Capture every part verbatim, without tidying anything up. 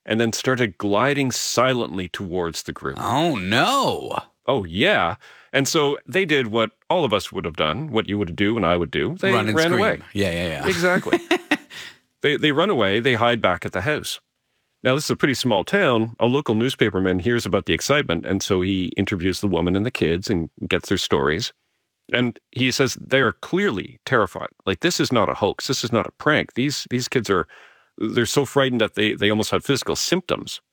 and then started gliding silently towards the group. Oh, no. Oh, yeah. And so they did what all of us would have done, what you would do and I would do. They Run and ran scream. away. Yeah, yeah, yeah. Exactly. they, they run away. They hide back at the house. Now, this is a pretty small town. A local newspaperman hears about the excitement, and so he interviews the woman and the kids and gets their stories. And he says they are clearly terrified. Like, this is not a hoax. This is not a prank. These these kids are, they're so frightened that they, they almost have physical symptoms.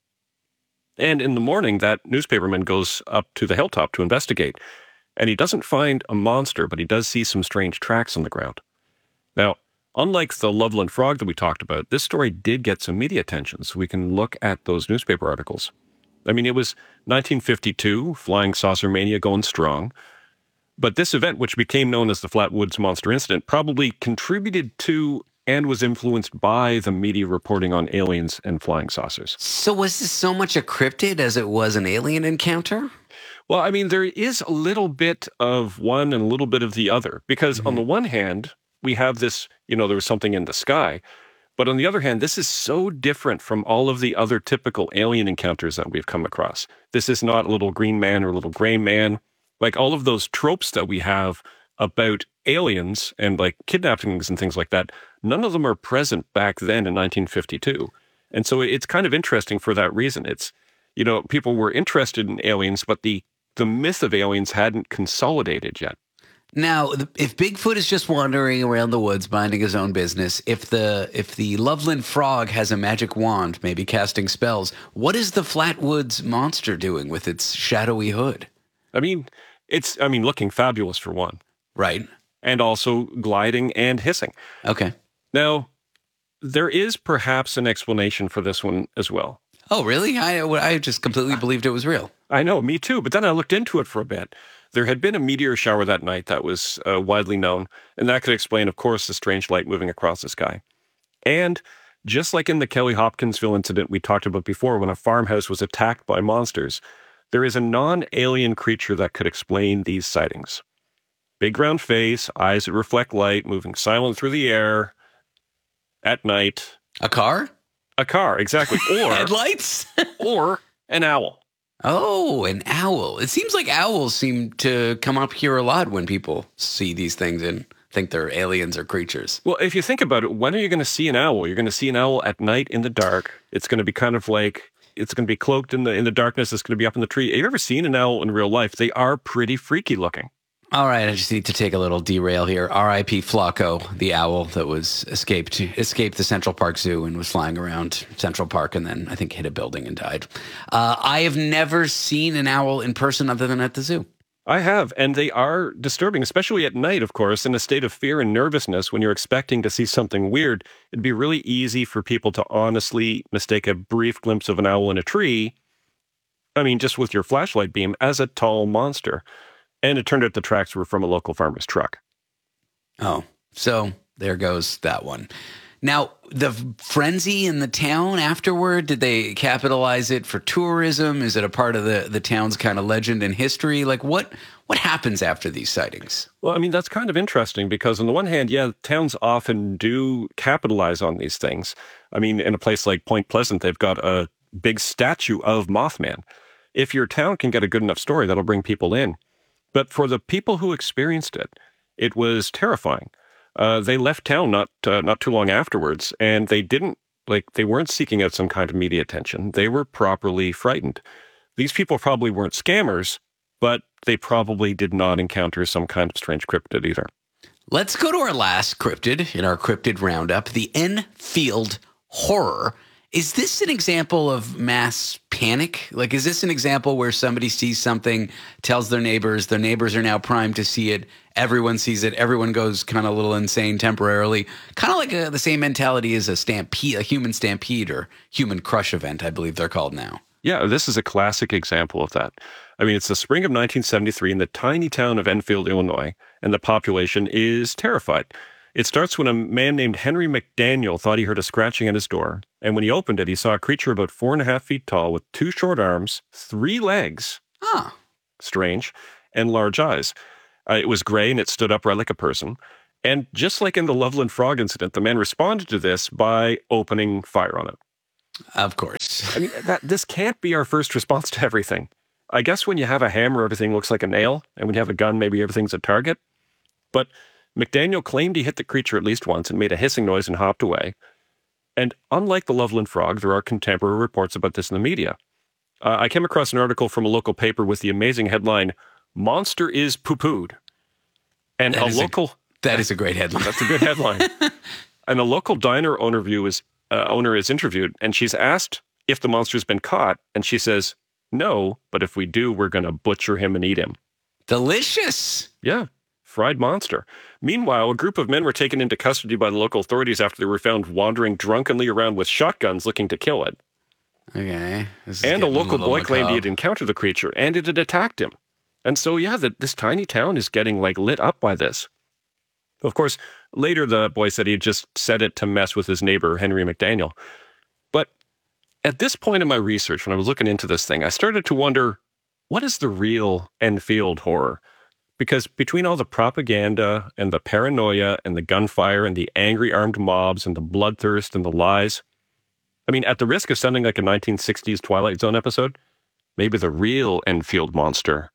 And in the morning, that newspaperman goes up to the hilltop to investigate. And he doesn't find a monster, but he does see some strange tracks on the ground. Now, unlike the Loveland Frog that we talked about, this story did get some media attention, so we can look at those newspaper articles. I mean, it was nineteen fifty-two, flying saucer mania going strong. But this event, which became known as the Flatwoods Monster Incident, probably contributed to and was influenced by the media reporting on aliens and flying saucers. So was this so much a cryptid as it was an alien encounter? Well, I mean, there is a little bit of one and a little bit of the other, because Mm-hmm. on the one hand, we have this, you know, there was something in the sky. But on the other hand, this is so different from all of the other typical alien encounters that we've come across. This is not a little green man or a little gray man. Like all of those tropes that we have about aliens and like kidnappings and things like that, none of them are present back then in nineteen fifty-two. And so it's kind of interesting for that reason. It's, you know, people were interested in aliens, but the, the myth of aliens hadn't consolidated yet. Now, if Bigfoot is just wandering around the woods minding his own business, if the if the Loveland Frog has a magic wand, maybe casting spells, what is the Flatwoods Monster doing with its shadowy hood? I mean, it's, I mean, looking fabulous for one. Right. And also gliding and hissing. Okay. Now, there is perhaps an explanation for this one as well. Oh, really? I I just completely believed it was real. I know, me too. But then I looked into it for a bit. There had been a meteor shower that night that was uh, widely known, and that could explain, of course, the strange light moving across the sky. And just like in the Kelly Hopkinsville incident we talked about before, when a farmhouse was attacked by monsters, there is a non-alien creature that could explain these sightings. Big round face, eyes that reflect light, moving silent through the air at night. A car? A car, exactly. Or Headlights? or an owl. Oh, an owl. It seems like owls seem to come up here a lot when people see these things and think they're aliens or creatures. Well, if you think about it, when are you going to see an owl? You're going to see an owl at night in the dark. It's going to be kind of like, it's going to be cloaked in the in the darkness. It's going to be up in the tree. Have you ever seen an owl in real life? They are pretty freaky looking. All right, I just need to take a little derail here. R I P Flacco, the owl that was escaped escaped the Central Park Zoo and was flying around Central Park and then I think hit a building and died. Uh, I have never seen an owl in person other than at the zoo. I have, and they are disturbing, especially at night, of course, in a state of fear and nervousness when you're expecting to see something weird. It'd be really easy for people to honestly mistake a brief glimpse of an owl in a tree, I mean, just with your flashlight beam, as a tall monster. And it turned out the tracks were from a local farmer's truck. Oh, so there goes that one. Now, the frenzy in the town afterward, did they capitalize it for tourism? Is it a part of the, the town's kind of legend and history? Like, what what happens after these sightings? Well, I mean, that's kind of interesting because on the one hand, yeah, towns often do capitalize on these things. I mean, in a place like Point Pleasant, they've got a big statue of Mothman. If your town can get a good enough story, that'll bring people in. But for the people who experienced it, it was terrifying. Uh, they left town not uh, not too long afterwards, and they didn't, like, they weren't seeking out some kind of media attention. They were properly frightened. These people probably weren't scammers, but they probably did not encounter some kind of strange cryptid either. Let's go to our last cryptid in our cryptid roundup, the Enfield Horror. Is this an example of mass panic? Like, is this an example where somebody sees something, tells their neighbors, their neighbors are now primed to see it, everyone sees it, everyone goes kind of a little insane temporarily? Kind of like a, the same mentality as a stampede, a human stampede or human crush event, I believe they're called now. Yeah, this is a classic example of that. I mean, it's the spring of nineteen seventy-three in the tiny town of Enfield, Illinois, and the population is terrified. It starts when a man named Henry McDaniel thought he heard a scratching at his door, and when he opened it, he saw a creature about four and a half feet tall with two short arms, three legs, Huh. strange, and large eyes. Uh, it was gray and it stood upright like a person. And just like in the Loveland Frog incident, the man responded to this by opening fire on it. Of course. course. I mean, that this can't be our first response to everything. I guess when you have a hammer, everything looks like a nail, and when you have a gun, maybe everything's a target. But McDaniel claimed he hit the creature at least once and made a hissing noise and hopped away. And unlike the Loveland Frog, there are contemporary reports about this in the media. Uh, I came across an article from a local paper with the amazing headline, "Monster is poo-pooed." And that a local... A, that is a great headline. That's a good headline. And a local diner owner, view is, uh, owner is interviewed, and she's asked if the monster's been caught, and she says, "No, but if we do, we're going to butcher him and eat him." Delicious. Yeah, fried monster. Meanwhile, a group of men were taken into custody by the local authorities after they were found wandering drunkenly around with shotguns looking to kill it. Okay. And a local a boy claimed he had macabre. encountered the creature, and it had attacked him. And so, yeah, the, this tiny town is getting, like, lit up by this. Of course, later the boy said he had just said it to mess with his neighbor, Henry McDaniel. But at this point in my research, when I was looking into this thing, I started to wonder, what is the real Enfield horror? Because between all the propaganda and the paranoia and the gunfire and the angry armed mobs and the bloodthirst and the lies, I mean, at the risk of sounding like a nineteen sixties Twilight Zone episode, maybe the real Enfield monster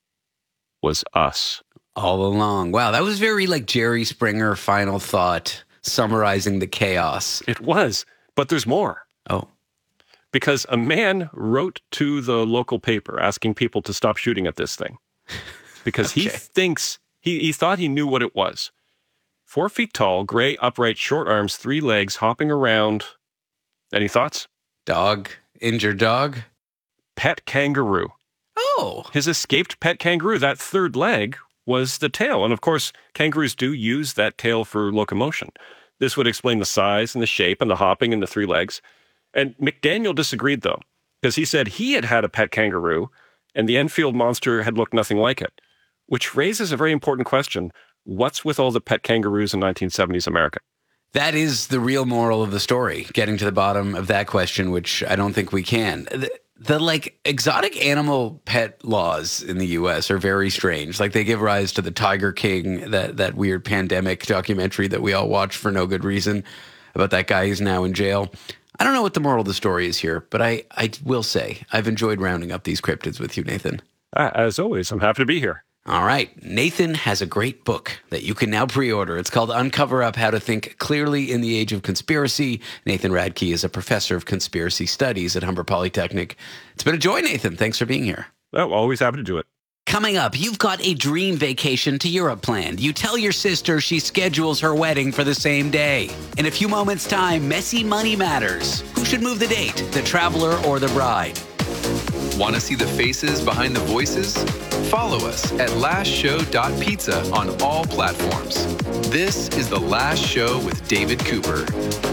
was us. All along. Wow, that was very like Jerry Springer final thought, summarizing the chaos. It was, but there's more. Oh. Because a man wrote to the local paper asking people to stop shooting at this thing. Because Okay. he thinks, he, he thought he knew what it was. Four feet tall, gray, upright, short arms, three legs, hopping around. Any thoughts? Dog. Injured dog. Pet kangaroo. Oh. His escaped pet kangaroo, that third leg, was the tail. And of course, kangaroos do use that tail for locomotion. This would explain the size and the shape and the hopping and the three legs. And McDaniel disagreed, though, because he said he had had a pet kangaroo and the Enfield monster had looked nothing like it, which raises a very important question. What's with all the pet kangaroos in nineteen seventies America? That is the real moral of the story, getting to the bottom of that question, which I don't think we can. The, the like exotic animal pet laws in the U S are very strange. Like they give rise to the Tiger King, that, that weird pandemic documentary that we all watch for no good reason about that guy who's now in jail. I don't know what the moral of the story is here, but I, I will say I've enjoyed rounding up these cryptids with you, Nathan. Uh, as always, I'm happy to be here. All right. Nathan has a great book that you can now pre-order. It's called Uncover Up: How to Think Clearly in the Age of Conspiracy. Nathan Radke is a professor of conspiracy studies at Humber Polytechnic. It's been a joy, Nathan. Thanks for being here. Oh, always happy to do it. Coming up, you've got a dream vacation to Europe planned. You tell your sister she schedules her wedding for the same day. In a few moments' time, messy money matters. Who should move the date, the traveler or the bride? Want to see the faces behind the voices? Follow us at last show dot pizza on all platforms. This is The Last Show with David Cooper.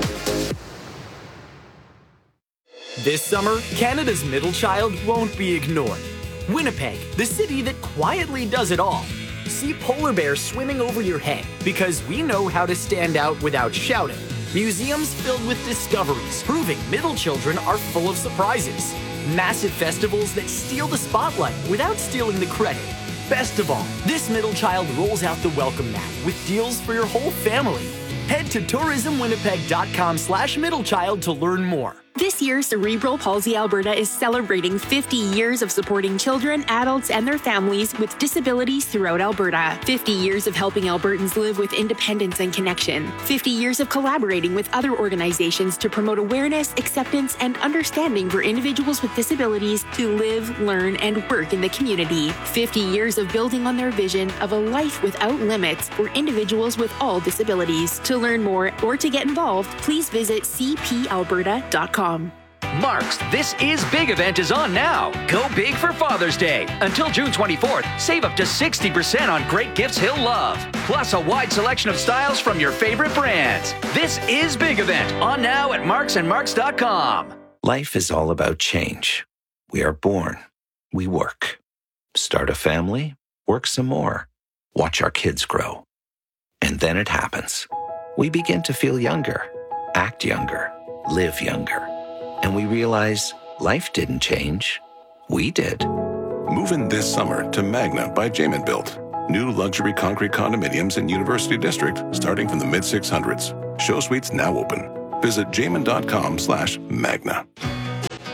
This summer, Canada's middle child won't be ignored. Winnipeg, the city that quietly does it all. See polar bears swimming over your head because we know how to stand out without shouting. Museums filled with discoveries proving middle children are full of surprises. Massive festivals that steal the spotlight without stealing the credit. Best of all, this middle child rolls out the welcome mat with deals for your whole family. Head to tourism winnipeg dot com slash middle child to learn more. This year, Cerebral Palsy Alberta is celebrating fifty years of supporting children, adults, and their families with disabilities throughout Alberta. fifty years of helping Albertans live with independence and connection. fifty years of collaborating with other organizations to promote awareness, acceptance, and understanding for individuals with disabilities to live, learn, and work in the community. fifty years of building on their vision of a life without limits for individuals with all disabilities. To learn more or to get involved, please visit c p alberta dot com. Mark's This Is Big event is on now. Go big for Father's Day. Until June twenty-fourth, save up to sixty percent on great gifts he'll love. Plus a wide selection of styles from your favorite brands. This Is Big event on now at marks and marks dot com. Life is all about change. We are born. We work. Start a family. Work some more. Watch our kids grow. And then it happens. We begin to feel younger, act younger, live younger. And we realize life didn't change. We did. Move in this summer to Magna by Jamin Built. New luxury concrete condominiums in University District starting from the mid six hundreds. Show suites now open. Visit jamin dot com slash magna.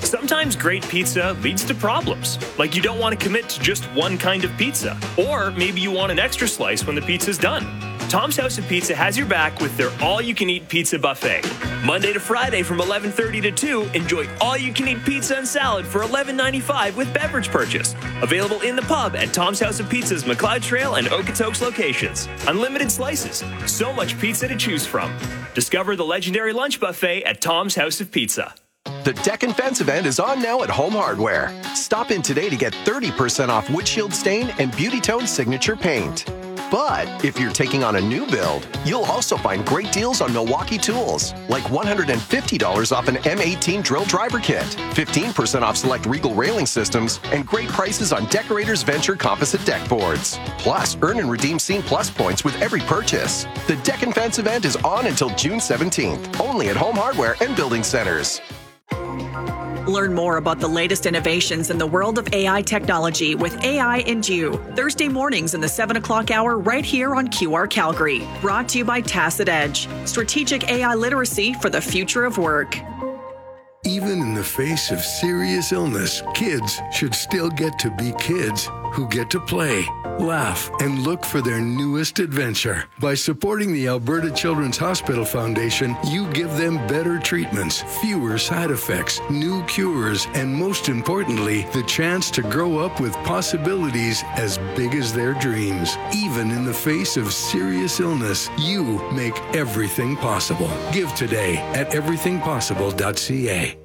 Sometimes great pizza leads to problems, like you don't want to commit to just one kind of pizza, or maybe you want an extra slice when the pizza's done. Tom's House of Pizza has your back with their all-you-can-eat pizza buffet. Monday to Friday from eleven thirty to two, enjoy all-you-can-eat pizza and salad for eleven ninety-five with beverage purchase. Available in the pub at Tom's House of Pizza's McLeod Trail and Okotoks locations. Unlimited slices, so much pizza to choose from. Discover the legendary lunch buffet at Tom's House of Pizza. The Deck and Fence event is on now at Home Hardware. Stop in today to get thirty percent off windshield stain and Beauty Tone signature paint. But if you're taking on a new build, you'll also find great deals on Milwaukee tools, like one hundred fifty dollars off an M eighteen drill driver kit, fifteen percent off select Regal railing systems, and great prices on Decorators Venture composite deck boards. Plus, earn and redeem Scene Plus points with every purchase. The Deck and Fence event is on until June seventeenth, only at Home Hardware and Building Centers. Learn more about the latest innovations in the world of A I technology with A I and You, Thursday mornings in the seven o'clock hour right here on Q R Calgary. Brought to you by Tacit Edge, strategic A I literacy for the future of work. Even in the face of serious illness, kids should still get to be kids who get to play, laugh, and look for their newest adventure. By supporting the Alberta Children's Hospital Foundation, you give them better treatments, fewer side effects, new cures, and most importantly, the chance to grow up with possibilities as big as their dreams. Even in the face of serious illness, you make everything possible. Give today at everything possible dot c a.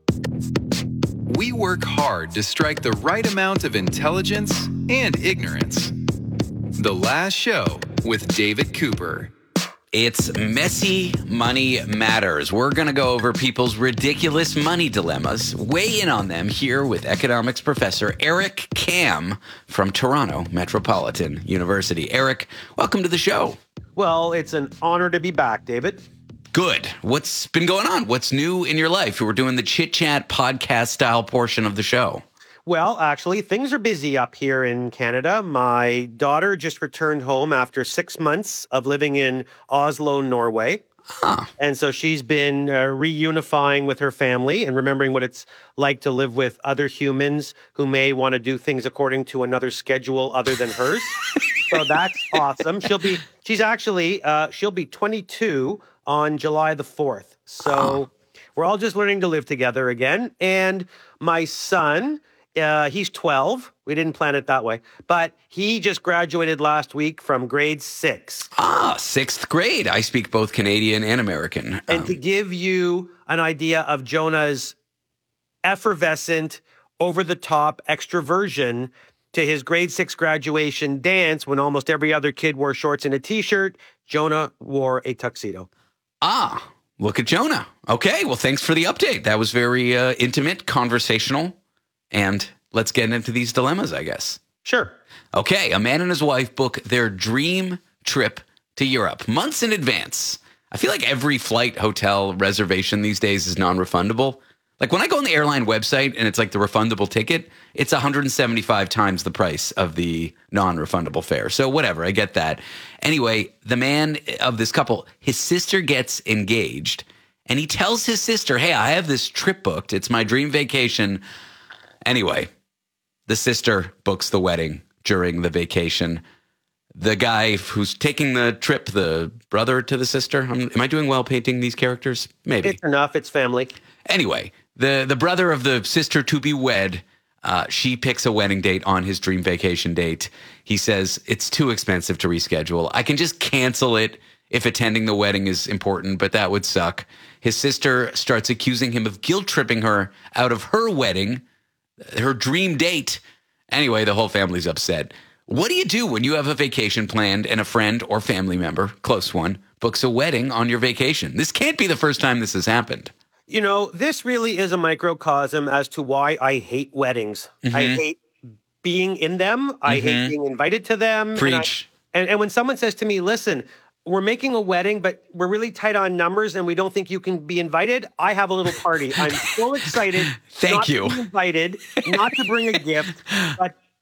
We work hard to strike the right amount of intelligence and ignorance. The Last Show with David Cooper. It's Messy Money Matters. We're going to go over people's ridiculous money dilemmas, weigh in on them here with economics professor Eric Kam from Toronto Metropolitan University. Eric, welcome to the show. Well, it's an honor to be back, David. Good. What's been going on? What's new in your life? We're doing the Chit Chat podcast style portion of the show. Well, actually, things are busy up here in Canada. My daughter just returned home after six months of living in Oslo, Norway. Huh. And so she's been uh, reunifying with her family and remembering what it's like to live with other humans who may want to do things according to another schedule other than hers. So that's awesome. She'll be, she's actually, uh, she'll be twenty-two on July the fourth. So oh. we're all just learning to live together again. And my son, uh, he's twelve. We didn't plan it that way. But he just graduated last week from grade six. Ah, sixth grade. I speak both Canadian and American. And um, to give you an idea of Jonah's effervescent, over-the-top extroversion to his grade six graduation dance, when almost every other kid wore shorts and a T-shirt, Jonah wore a tuxedo. Ah, look at Jonah. Okay, well, thanks for the update. That was very uh, intimate, conversational, and let's get into these dilemmas, I guess. Sure. Okay, a man and his wife book their dream trip to Europe months in advance. I feel like every flight, hotel, reservation these days is non-refundable. Like when I go on the airline website and it's like the refundable ticket, it's one hundred seventy-five times the price of the non-refundable fare. So whatever, I get that. Anyway, the man of this couple, his sister gets engaged and he tells his sister, hey, I have this trip booked. It's my dream vacation. Anyway, the sister books the wedding during the vacation. The guy who's taking the trip, the brother to the sister. Am I doing well painting these characters? Maybe. It's enough. It's family. Anyway, the, the brother of the sister to be wed, uh, she picks a wedding date on his dream vacation date. He says, it's too expensive to reschedule. I can just cancel it if attending the wedding is important, but that would suck. His sister starts accusing him of guilt tripping her out of her wedding, her dream date. Anyway, the whole family's upset. What do you do when you have a vacation planned and a friend or family member, close one, books a wedding on your vacation? This can't be the first time this has happened. You know, this really is a microcosm as to why I hate weddings. Mm-hmm. I hate being in them. Mm-hmm. I hate being invited to them. Preach. And, I, and, and when someone says to me, listen, we're making a wedding, but we're really tight on numbers and we don't think you can be invited, I have a little party. I'm so excited Thank not you. to be invited, not to bring a gift, but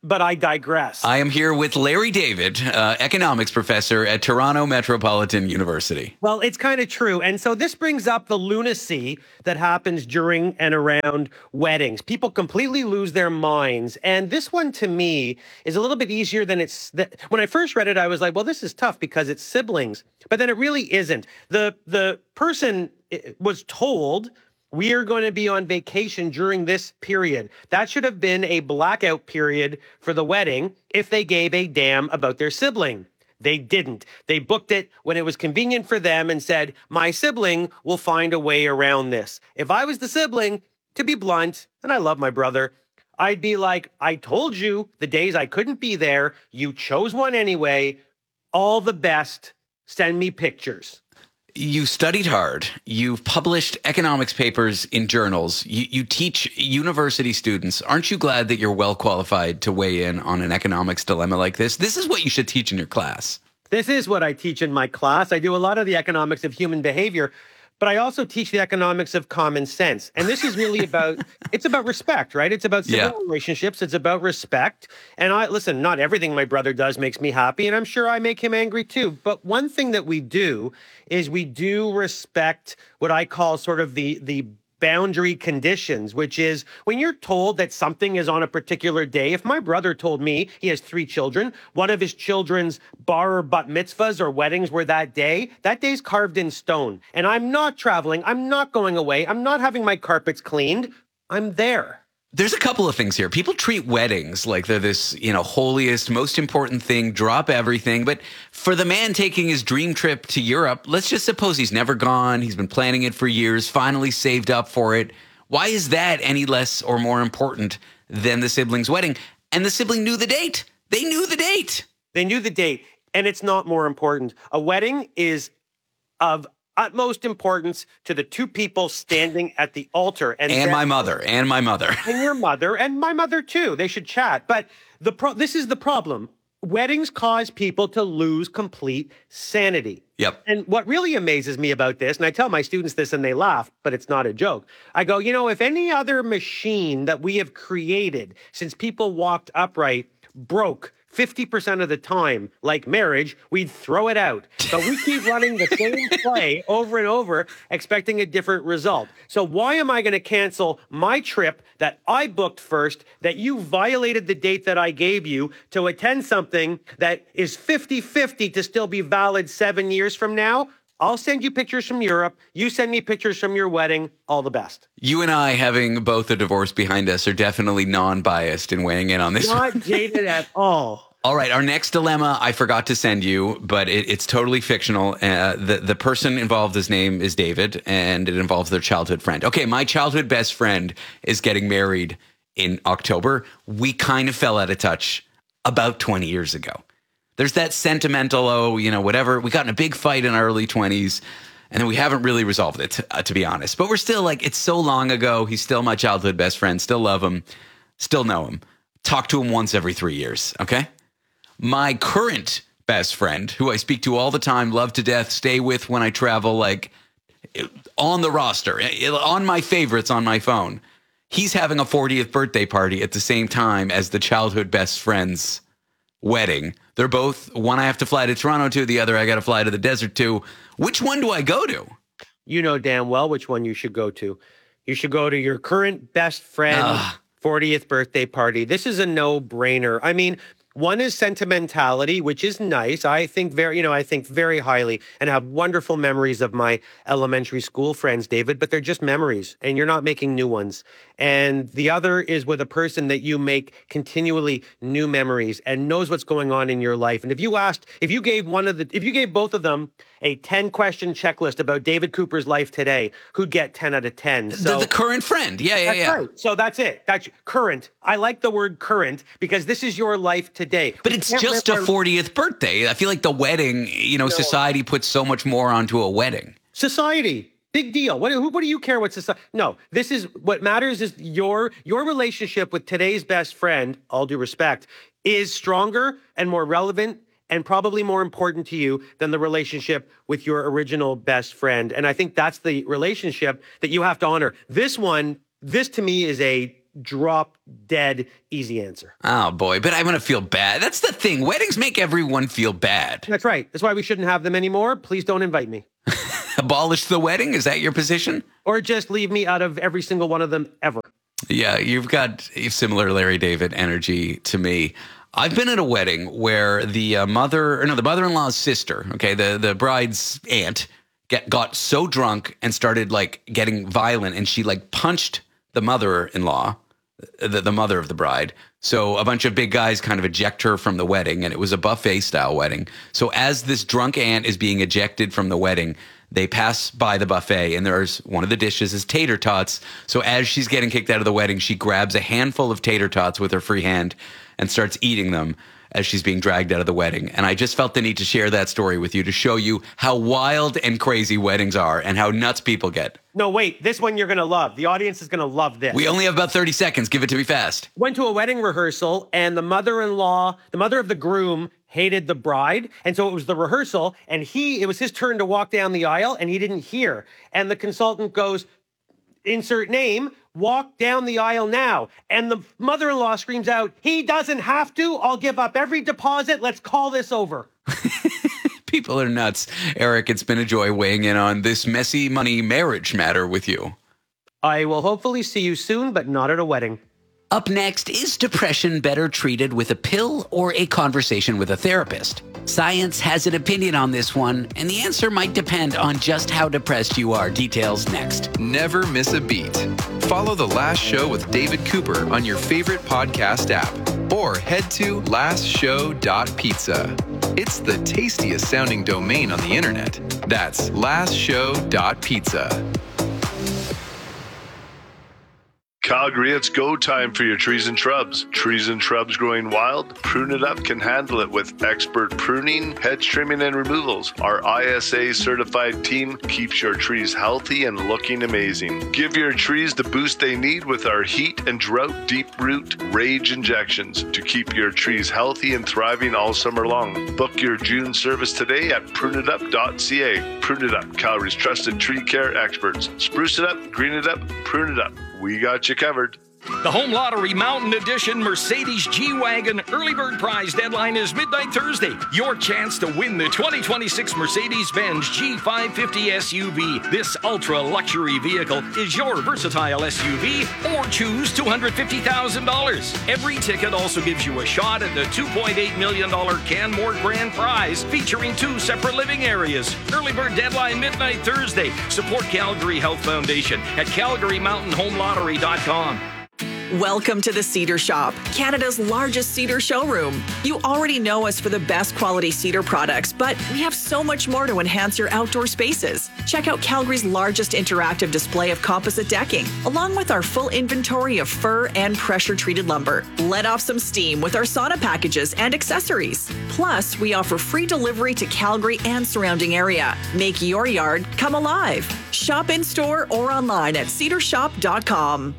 but I digress. I am here with Larry David, uh, economics professor at Toronto Metropolitan University. Well, it's kind of true. And so this brings up the lunacy that happens during and around weddings. People completely lose their minds. And this one, to me, is a little bit easier than it's... Th- when I first read it, I was like, well, this is tough because it's siblings. But then it really isn't. The, the person was told... we are going to be on vacation during this period. That should have been a blackout period for the wedding if they gave a damn about their sibling. They didn't. They booked it when it was convenient for them and said, my sibling will find a way around this. If I was the sibling, to be blunt, and I love my brother, I'd be like, I told you the days I couldn't be there, you chose one anyway. All the best. Send me pictures. You studied hard. You've published economics papers in journals. You, you teach university students. Aren't you glad that you're well qualified to weigh in on an economics dilemma like this? This is what you should teach in your class. This is what I teach in my class. I do a lot of the economics of human behavior, but I also teach the economics of common sense. And this is really about, it's about respect, right? It's about civil yeah. relationships. It's about respect. And I, listen, not everything my brother does makes me happy, and I'm sure I make him angry too. But one thing that we do is we do respect what I call sort of the, the boundary conditions, which is when you're told that something is on a particular day. If my brother told me he has three children, one of his children's bar or bat mitzvahs or weddings were that day, that day's carved in stone. And I'm not traveling. I'm not going away. I'm not having my carpets cleaned. I'm there. There's a couple of things here. People treat weddings like they're this, you know, holiest, most important thing, drop everything. But for the man taking his dream trip to Europe, let's just suppose he's never gone. He's been planning it for years, finally saved up for it. Why is that any less or more important than the sibling's wedding? And the sibling knew the date. They knew the date. They knew the date. And it's not more important. A wedding is of utmost importance to the two people standing at the altar. And, and my mother, and my mother. And your mother, and my mother too. They should chat. But the pro- this is the problem. Weddings cause people to lose complete sanity. Yep. And what really amazes me about this, and I tell my students this and they laugh, but it's not a joke. I go, you know, if any other machine that we have created since people walked upright broke fifty percent of the time, like marriage, we'd throw it out. But we keep running the same play over and over, expecting a different result. So why am I going to cancel my trip that I booked first, that you violated the date that I gave you to attend something that is fifty-fifty to still be valid seven years from now? I'll send you pictures from Europe. You send me pictures from your wedding. All the best. You and I, having both a divorce behind us, are definitely non-biased in weighing in on this. Not jaded at all. All right, our next dilemma I forgot to send you, but it, it's totally fictional. Uh, the, the person involved, his name is David, and it involves their childhood friend. Okay, my childhood best friend is getting married in October. We kind of fell out of touch about twenty years ago. There's that sentimental, oh, you know, whatever. We got in a big fight in our early twenties, and then we haven't really resolved it, uh, to be honest. But we're still like, it's so long ago. He's still my childhood best friend. Still love him. Still know him. Talk to him once every three years, okay? My current best friend, who I speak to all the time, love to death, stay with when I travel, like on the roster, on my favorites on my phone. He's having a fortieth birthday party at the same time as the childhood best friend's wedding. They're both, one I have to fly to Toronto to, the other I got to fly to the desert to. Which one do I go to? You know damn well which one you should go to. You should go to your current best friend's uh. fortieth birthday party. This is a no-brainer. I mean, one is sentimentality, which is nice. I think very, you know, I think very highly and have wonderful memories of my elementary school friends, David, but they're just memories and you're not making new ones. And the other is with a person that you make continually new memories and knows what's going on in your life. And if you asked, if you gave one of the, if you gave both of them a ten question checklist about David Cooper's life today, who'd get ten out of ten. So, the, the current friend. Yeah, yeah, that's yeah. Right. So that's it. That's current. I like the word current because this is your life today. But it's just a fortieth birthday. I feel like the wedding, you know, no. society puts so much more onto a wedding. Society. Big deal. What, who, what do you care what society? No, this is what matters is your your relationship with today's best friend, all due respect, is stronger and more relevant and probably more important to you than the relationship with your original best friend. And I think that's the relationship that you have to honor. This one, this to me is a drop dead easy answer. Oh, boy. But I'm going to feel bad. That's the thing. Weddings make everyone feel bad. That's right. That's why we shouldn't have them anymore. Please don't invite me. Abolish the wedding? Is that your position? Or just leave me out of every single one of them ever. Yeah, you've got a similar Larry David energy to me. I've been at a wedding where the uh, mother, or no, the mother-in-law's sister, okay, the, the bride's aunt, get, got so drunk and started like getting violent, and she like punched the mother-in-law, the, the mother of the bride. So a bunch of big guys kind of eject her from the wedding, and it was a buffet-style wedding. So as this drunk aunt is being ejected from the wedding, they pass by the buffet, and there's one of the dishes is tater tots. So as she's getting kicked out of the wedding, she grabs a handful of tater tots with her free hand and starts eating them as she's being dragged out of the wedding. And I just felt the need to share that story with you to show you how wild and crazy weddings are and how nuts people get. No, wait, this one you're going to love. The audience is going to love this. We only have about thirty seconds. Give it to me fast. Went to a wedding rehearsal, and the mother-in-law, the mother of the groom, hated the bride. And so it was the rehearsal, and he, it was his turn to walk down the aisle, and he didn't hear. And the consultant goes, insert name, walk down the aisle now. And the mother-in-law screams out, he doesn't have to. I'll give up every deposit. Let's call this over. People are nuts. Eric, it's been a joy weighing in on this messy money marriage matter with you. I will hopefully see you soon, but not at a wedding. Up next, is depression better treated with a pill or a conversation with a therapist? Science has an opinion on this one, and the answer might depend on just how depressed you are. Details next. Never miss a beat. Follow The Last Show with David Cooper on your favorite podcast app, or head to last show dot pizza. It's the tastiest sounding domain on the internet. That's last show dot pizza. Calgary, it's go time for your trees and shrubs. Trees and shrubs growing wild? Prune It Up can handle it with expert pruning, hedge trimming, and removals. Our I S A certified team keeps your trees healthy and looking amazing. Give your trees the boost they need with our heat and drought deep root rage injections to keep your trees healthy and thriving all summer long. Book your June service today at prune it up dot c a. Prune It Up, Calgary's trusted tree care experts. Spruce it up, green it up, prune it up. We got you covered. The Home Lottery Mountain Edition Mercedes G-Wagon Early Bird Prize deadline is midnight Thursday. Your chance to win the twenty twenty-six Mercedes-Benz G five fifty S U V. This ultra-luxury vehicle is your versatile S U V, or choose two hundred fifty thousand dollars. Every ticket also gives you a shot at the two point eight million dollars Canmore Grand Prize, featuring two separate living areas. Early Bird deadline midnight Thursday. Support Calgary Health Foundation at calgary mountain home lottery dot com. Welcome to the Cedar Shop, Canada's largest cedar showroom. You already know us for the best quality cedar products, but we have so much more to enhance your outdoor spaces. Check out Calgary's largest interactive display of composite decking, along with our full inventory of fir and pressure-treated lumber. Let off some steam with our sauna packages and accessories. Plus, we offer free delivery to Calgary and surrounding area. Make your yard come alive. Shop in-store or online at cedar shop dot com.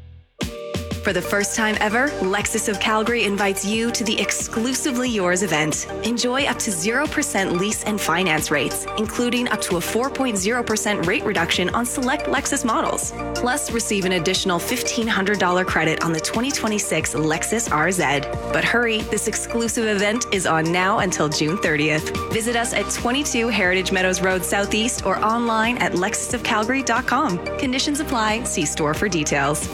For the first time ever, Lexus of Calgary invites you to the Exclusively Yours event. Enjoy up to zero percent lease and finance rates, including up to a four point zero percent rate reduction on select Lexus models. Plus, receive an additional fifteen hundred dollars credit on the twenty twenty-six Lexus R Z. But hurry, this exclusive event is on now until June thirtieth. Visit us at twenty-two Heritage Meadows Road Southeast or online at lexus of calgary dot com. Conditions apply. See store for details.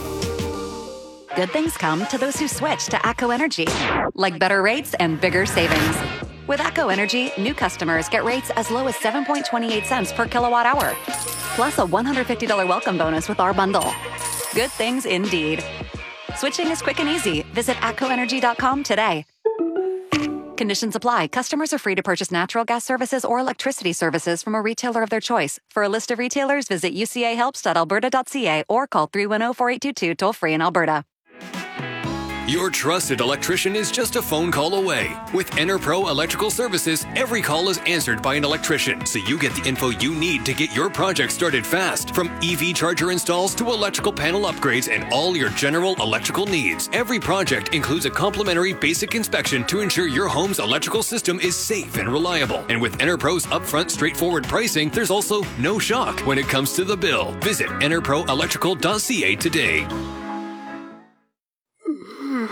Good things come to those who switch to ATCO Energy, like better rates and bigger savings. With ATCO Energy, new customers get rates as low as seven point two eight cents per kilowatt hour, plus a one hundred fifty dollars welcome bonus with our bundle. Good things indeed. Switching is quick and easy. Visit atco energy dot com today. Conditions apply. Customers are free to purchase natural gas services or electricity services from a retailer of their choice. For a list of retailers, visit u c a helps dot alberta dot c a or call three one zero, four eight two two toll-free in Alberta. Your trusted electrician is just a phone call away. With EnerPro Electrical Services, every call is answered by an electrician, so you get the info you need to get your project started fast. From E V charger installs to electrical panel upgrades and all your general electrical needs, every project includes a complimentary basic inspection to ensure your home's electrical system is safe and reliable. And with EnerPro's upfront, straightforward pricing, there's also no shock when it comes to the bill. Visit ener pro electrical dot c a today.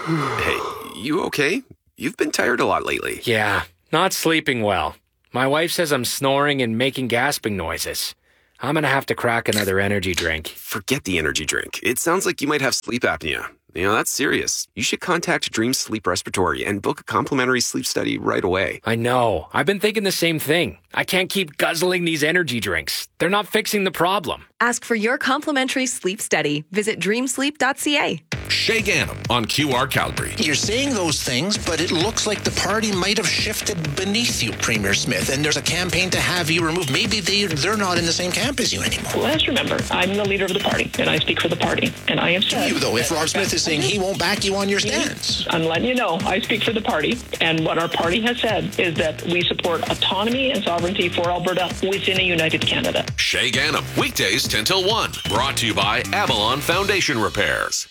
Hey, you okay? You've been tired a lot lately. Yeah, not sleeping well. My wife says I'm snoring and making gasping noises. I'm gonna have to crack another energy drink. Forget the energy drink. It sounds like you might have sleep apnea. You know, that's serious. You should contact Dream Sleep Respiratory and book a complimentary sleep study right away. I know. I've been thinking the same thing. I can't keep guzzling these energy drinks. They're not fixing the problem. Ask for your complimentary sleep study. Visit dream sleep dot c a. Shay Ganem on Q R Calgary. You're saying those things, but it looks like the party might have shifted beneath you, Premier Smith, and there's a campaign to have you removed. Maybe they, they're not in the same camp as you anymore. Well, let's remember, I'm the leader of the party, and I speak for the party, and I have said... You, though, if Rob Smith is saying he won't back you on your stance. I'm letting you know, I speak for the party, and what our party has said is that we support autonomy and sovereignty for Alberta within a united Canada. Shay Ganem, weekdays ten till one. Brought to you by Avalon Foundation Repairs.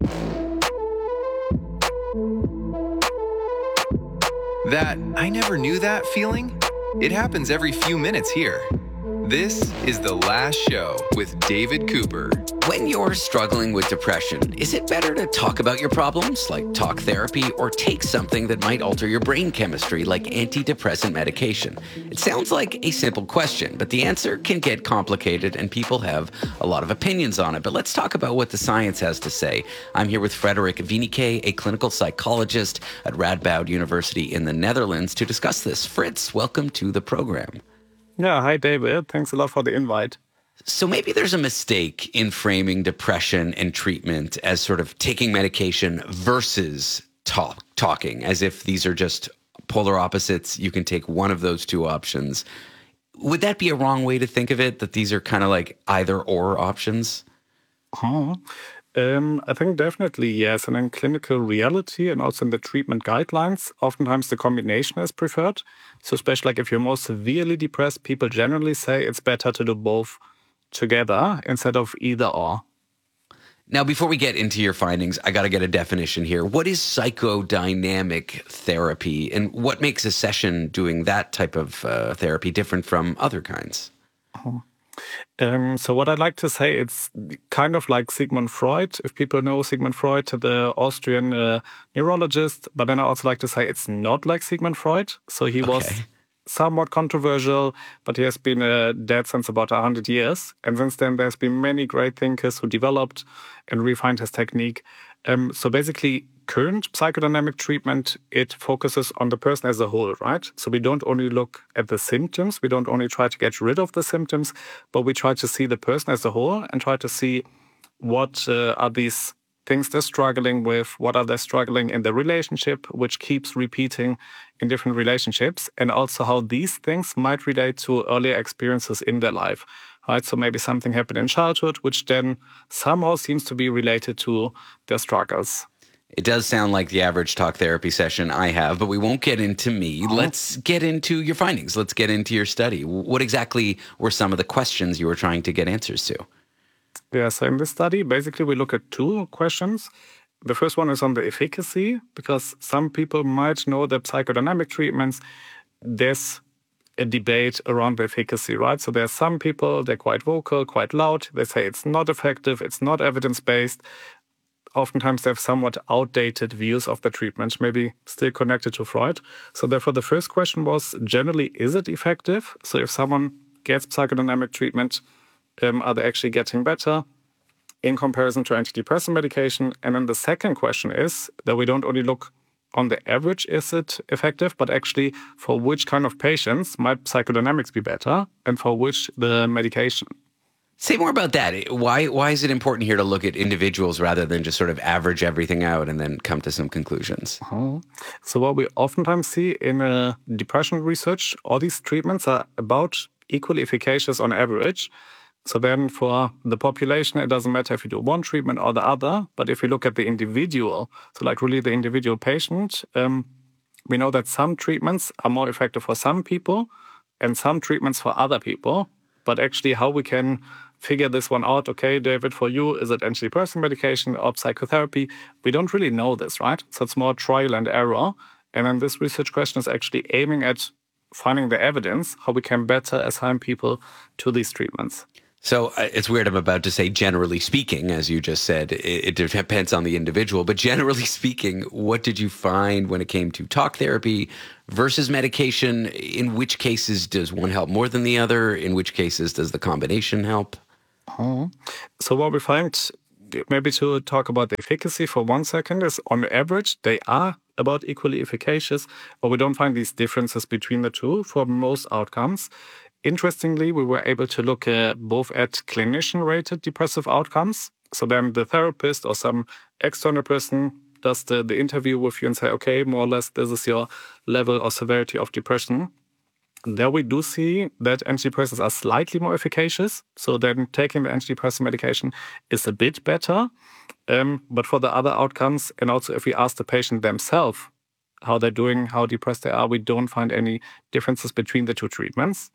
That I never knew that feeling? It happens every few minutes here. This is The Last Show with David Cooper. When you're struggling with depression, is it better to talk about your problems, like talk therapy, or take something that might alter your brain chemistry, like antidepressant medication? It sounds like a simple question, but the answer can get complicated, and people have a lot of opinions on it. But let's talk about what the science has to say. I'm here with Frederik Wieneke, a clinical psychologist at Radboud University in the Netherlands, to discuss this. Fritz, welcome to the program. Yeah, hi, David. Thanks a lot for the invite. So maybe there's a mistake in framing depression and treatment as sort of taking medication versus talk, talking, as if these are just polar opposites. You can take one of those two options. Would that be a wrong way to think of it, that these are kind of like either or options? Huh. Um, I think definitely yes. And in clinical reality and also in the treatment guidelines, oftentimes the combination is preferred. So especially like if you're more severely depressed, people generally say it's better to do both together instead of either or. Now, before we get into your findings, I got to get a definition here. What is psychodynamic therapy, and what makes a session doing that type of uh, therapy different from other kinds? Oh. Um, so what I'd like to say, it's kind of like Sigmund Freud. If people know Sigmund Freud, the Austrian uh, neurologist, but then I also like to say it's not like Sigmund Freud. So he okay. was somewhat controversial, but he has been uh, dead since about one hundred years. And since then, there's been many great thinkers who developed and refined his technique. Um, so basically, current psychodynamic treatment, it focuses on the person as a whole, right? So we don't only look at the symptoms, we don't only try to get rid of the symptoms, but we try to see the person as a whole and try to see what uh, are these things they're struggling with, what are they struggling in the relationship, which keeps repeating in different relationships, and also how these things might relate to earlier experiences in their life, right? So maybe something happened in childhood, which then somehow seems to be related to their struggles. It does sound like the average talk therapy session I have, but we won't get into me. Let's get into your findings. Let's get into your study. What exactly were some of the questions you were trying to get answers to? Yeah, so in this study, basically we look at two questions. The first one is on the efficacy, because some people might know that psychodynamic treatments, there's a debate around the efficacy, right? So there are some people, they're quite vocal, quite loud. They say it's not effective, it's not evidence-based. Oftentimes they have somewhat outdated views of the treatment, maybe still connected to Freud. So therefore the first question was, generally, is it effective? So if someone gets psychodynamic treatment, um, are they actually getting better in comparison to antidepressant medication? And then the second question is that we don't only look on the average, is it effective, but actually for which kind of patients might psychodynamics be better and for which the medication. Say more about that. Why why is it important here to look at individuals rather than just sort of average everything out and then come to some conclusions? Uh-huh. So what we oftentimes see in uh, depression research, all these treatments are about equally efficacious on average. So then for the population, it doesn't matter if you do one treatment or the other, but if you look at the individual, so like really the individual patient, um, we know that some treatments are more effective for some people and some treatments for other people. But actually how we can figure this one out, okay, David, for you, is it antidepressant medication or psychotherapy? We don't really know this, right? So it's more trial and error. And then this research question is actually aiming at finding the evidence, how we can better assign people to these treatments. So uh, it's weird. I'm about to say, generally speaking, as you just said, it, it depends on the individual. But generally speaking, what did you find when it came to talk therapy versus medication? In which cases does one help more than the other? In which cases does the combination help? Oh. So what we find, maybe to talk about the efficacy for one second, is on average, they are about equally efficacious, but we don't find these differences between the two for most outcomes. Interestingly, we were able to look uh, both at clinician-rated depressive outcomes. So then the therapist or some external person does the, the interview with you and say, okay, more or less, this is your level or severity of depression. There we do see that antidepressants are slightly more efficacious. So then taking the antidepressant medication is a bit better. Um, but for the other outcomes, and also if we ask the patient themselves how they're doing, how depressed they are, we don't find any differences between the two treatments.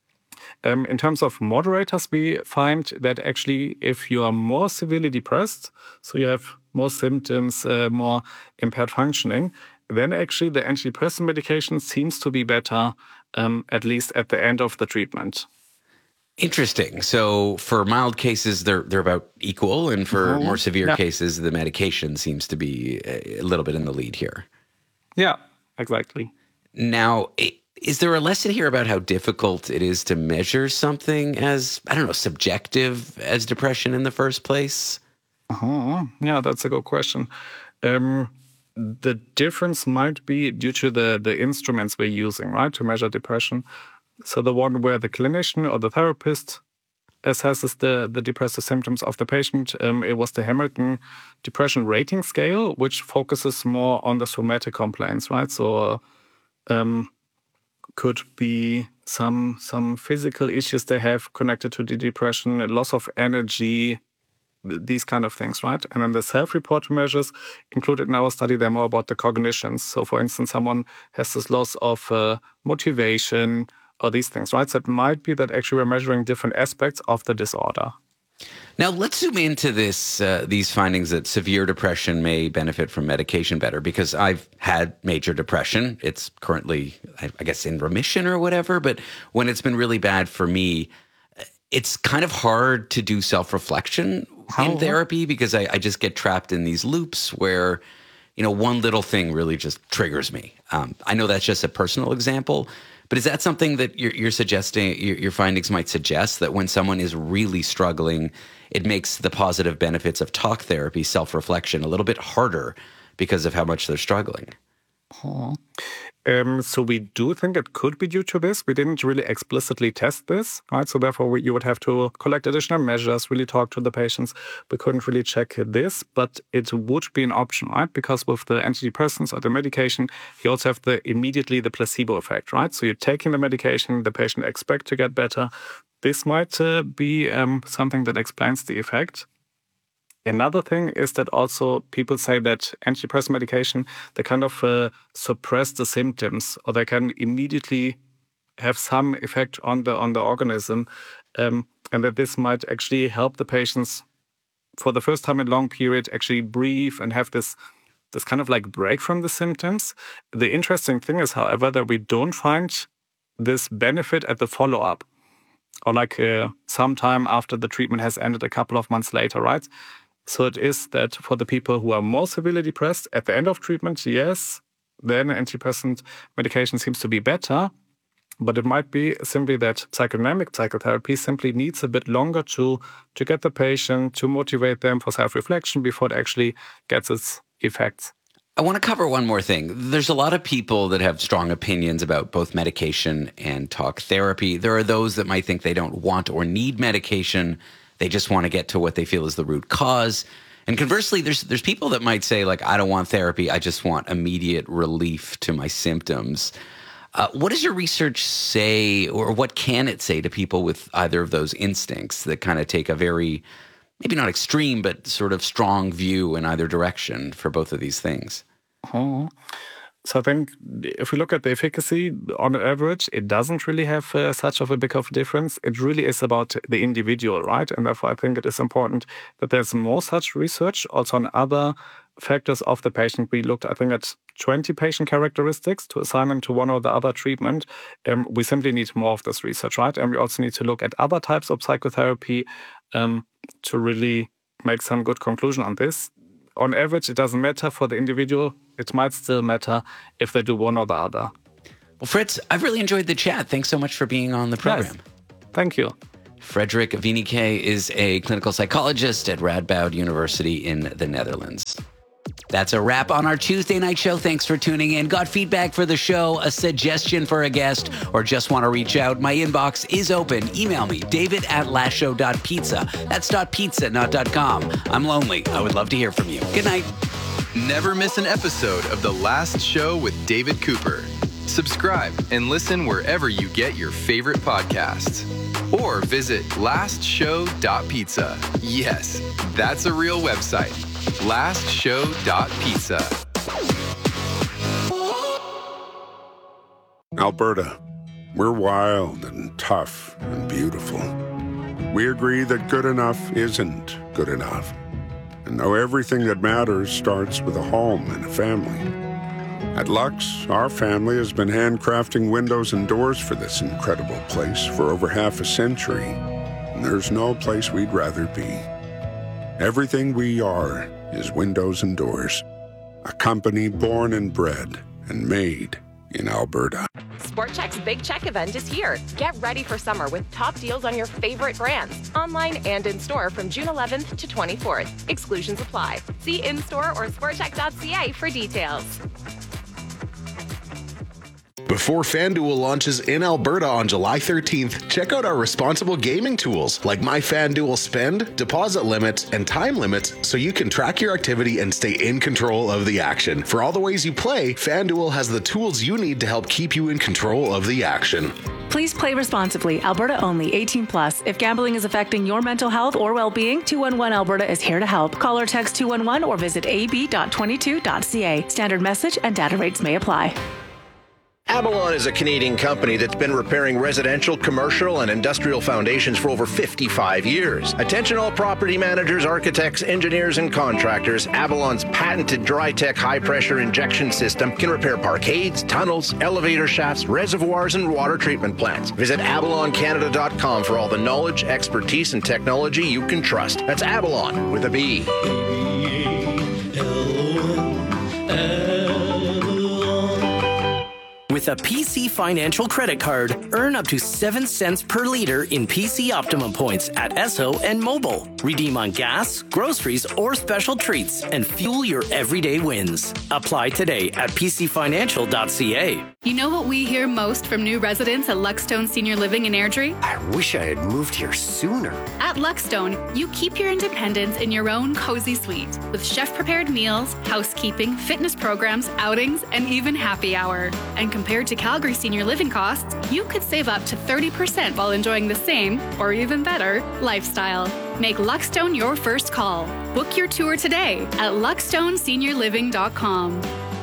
Um, in terms of moderators, we find that actually if you are more severely depressed, so you have more symptoms, uh, more impaired functioning, then actually the antidepressant medication seems to be better, um, at least at the end of the treatment. Interesting. So for mild cases, they're they're about equal, and for Oh, more severe yeah. cases, the medication seems to be a a little bit in the lead here. Yeah, exactly. Now, i- is there a lesson here about how difficult it is to measure something as, I don't know, subjective as depression in the first place? Uh-huh. Yeah, that's a good question. Um, the difference might be due to the, the instruments we're using, right, to measure depression. So the one where the clinician or the therapist assesses the, the depressive symptoms of the patient, um, it was the Hamilton Depression Rating Scale, which focuses more on the somatic complaints, right? So um, could be some some physical issues they have connected to the depression, a loss of energy, th- these kind of things, right? And then the self-report measures included in our study, they're more about the cognitions. So for instance, someone has this loss of uh, motivation or these things, right? So it might be that actually we're measuring different aspects of the disorder. Now, let's zoom into this. Uh, these findings that severe depression may benefit from medication better, because I've had major depression. It's currently, I I guess, in remission or whatever. But when it's been really bad for me, it's kind of hard to do self-reflection in therapy, because I, I just get trapped in these loops where, you know, one little thing really just triggers me. Um, I know that's just a personal example, but is that something that you're, you're suggesting, your, your findings might suggest, that when someone is really struggling, it makes the positive benefits of talk therapy, self-reflection, a little bit harder because of how much they're struggling? Um, so we do think it could be due to this. We didn't really explicitly test this, right? So therefore, we, you would have to collect additional measures, really talk to the patients. We couldn't really check this, but it would be an option, right? Because with the antidepressants or the medication, you also have the immediately the placebo effect, right? So you're taking the medication, the patient expects to get better. This might uh, be um, something that explains the effect. Another thing is that also people say that antidepressant medication, they kind of uh, suppress the symptoms, or they can immediately have some effect on the on the organism, um, and that this might actually help the patients for the first time in a long period actually breathe and have this this kind of like break from the symptoms. The interesting thing is, however, that we don't find this benefit at the follow-up, or like uh, sometime after the treatment has ended, a couple of months later, right? So it is that for the people who are more severely depressed at the end of treatment, yes, then antidepressant medication seems to be better. But it might be simply that psychodynamic psychotherapy simply needs a bit longer to, to get the patient, to motivate them for self-reflection before it actually gets its effects. I want to cover one more thing. There's a lot of people that have strong opinions about both medication and talk therapy. There are those that might think they don't want or need medication. They just want to get to what they feel is the root cause. And conversely, there's there's people that might say, like, I don't want therapy. I just want immediate relief to my symptoms. Uh, what does your research say, or what can it say to people with either of those instincts that kind of take a very, maybe not extreme, but sort of strong view in either direction for both of these things? Oh. So I think if we look at the efficacy, on average, it doesn't really have uh, such of a big of a difference. It really is about the individual, right? And therefore, I think it is important that there's more such research also on other factors of the patient. We looked, I think, at twenty patient characteristics to assign them to one or the other treatment. Um, we simply need more of this research, right? And we also need to look at other types of psychotherapy um, to really make some good conclusion on this. On average, it doesn't matter for the individual. It might still matter if they do one or the other. Well, Fritz, I've really enjoyed the chat. Thanks so much for being on the program. Yes. Thank you. Frederik Wieneke is a clinical psychologist at Radboud University in the Netherlands. That's a wrap on our Tuesday night show. Thanks for tuning in. Got feedback for the show, a suggestion for a guest, or just want to reach out? My inbox is open. Email me, david at lastshow.pizza. That's .pizza, not .com. I'm lonely. I would love to hear from you. Good night. Never miss an episode of The Last Show with David Cooper. Subscribe and listen wherever you get your favorite podcasts. Or visit last show dot pizza. Yes, that's a real website. last show dot pizza. Alberta, we're wild and tough and beautiful. We agree that good enough isn't good enough. And though everything that matters starts with a home and a family. At Lux, our family has been handcrafting windows and doors for this incredible place for over half a century. And there's no place we'd rather be. Everything we are is windows and doors. A company born and bred and made in Alberta. SportCheck's Big Check event is here. Get ready for summer with top deals on your favorite brands, online and in-store from June eleventh to twenty-fourth. Exclusions apply. See in-store or sportcheck dot c a for details. Before FanDuel launches in Alberta on July thirteenth, check out our responsible gaming tools like My FanDuel Spend, deposit limits, and time limits so you can track your activity and stay in control of the action. For all the ways you play, FanDuel has the tools you need to help keep you in control of the action. Please play responsibly. Alberta only. eighteen plus. If gambling is affecting your mental health or well-being, two one one Alberta is here to help. Call or text two one one or visit a b dot twenty-two dot c a. Standard message and data rates may apply. Avalon is a Canadian company that's been repairing residential, commercial, and industrial foundations for over fifty-five years. Attention all property managers, architects, engineers, and contractors. Avalon's patented dry-tech high-pressure injection system can repair parkades, tunnels, elevator shafts, reservoirs, and water treatment plants. Visit avalon canada dot com for all the knowledge, expertise, and technology you can trust. That's Avalon with a B. With a P C Financial credit card, earn up to seven cents per liter in P C Optimum points at Esso and Mobile. Redeem on gas, groceries, or special treats and fuel your everyday wins. Apply today at p c financial dot c a. You know what we hear most from new residents at Luckstone Senior Living in Airdrie? I wish I had moved here sooner. At Luckstone, you keep your independence in your own cozy suite with chef-prepared meals, housekeeping, fitness programs, outings, and even happy hour. And compared to Calgary senior living costs, you could save up to thirty percent while enjoying the same, or even better, lifestyle. Make Luckstone your first call. Book your tour today at luckstone senior living dot com.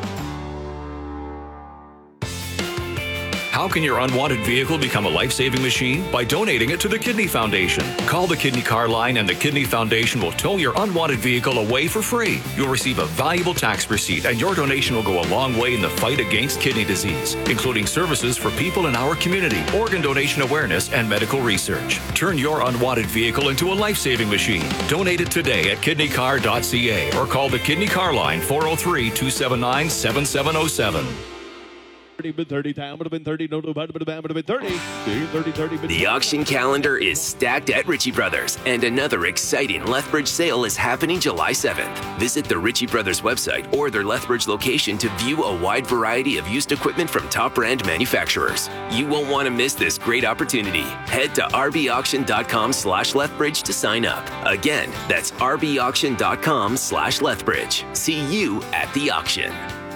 How can your unwanted vehicle become a life-saving machine? By donating it to the Kidney Foundation. Call the Kidney Car Line and the Kidney Foundation will tow your unwanted vehicle away for free. You'll receive a valuable tax receipt and your donation will go a long way in the fight against kidney disease, including services for people in our community, organ donation awareness, and medical research. Turn your unwanted vehicle into a life-saving machine. Donate it today at kidney car dot c a or call the Kidney Car Line four oh three, two seven nine, seven seven oh seven. thirty time would have been thirty, no, no, would have been thirty. thirty, thirty, The auction calendar is stacked at Ritchie Brothers, and another exciting Lethbridge sale is happening July seventh. Visit the Ritchie Brothers website or their Lethbridge location to view a wide variety of used equipment from top brand manufacturers. You won't want to miss this great opportunity. Head to r b auction dot com slash Lethbridge to sign up. Again, that's r b auction dot com slash Lethbridge. See you at the auction.